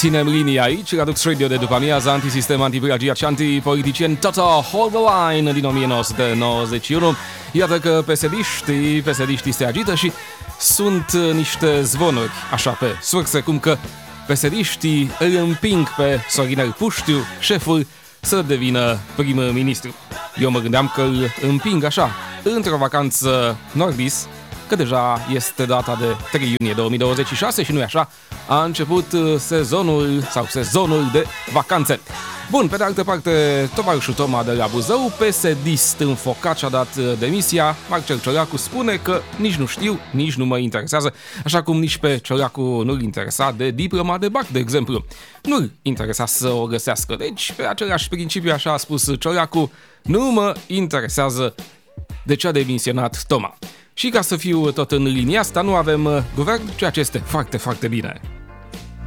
Ținem linia aici, Radux Radio de după amiază, antisistem, antiplagiat și antipoliticieni, Toto Hold the Line din 1991. Iată că pesediștii se agită și sunt niște zvonuri, așa pe surse, cum că pesediștii îl împing pe Sorinel Puștiu, șeful, să devină prim-ministru. Eu mă gândeam că îl împing așa, într-o vacanță nordis, că deja este data de 3 iunie 2026 și nu-i așa, a început sezonul de vacanțe. Bun, pe de altă parte, tovarășul Toma de la Buzău, PSD-ist înfocat, și-a dat demisia. Marcel Ciolacu spune că nici nu știu, nici nu mă interesează, așa cum nici pe Ciolacu nu-l interesa de diploma de bac, de exemplu. Nu-l interesa să o găsească, deci pe același principiu, așa a spus Ciolacu, nu mă interesează de ce a demisionat Toma. Și ca să fiu tot în linia asta, nu avem guvern, ceea ce este foarte, foarte bine.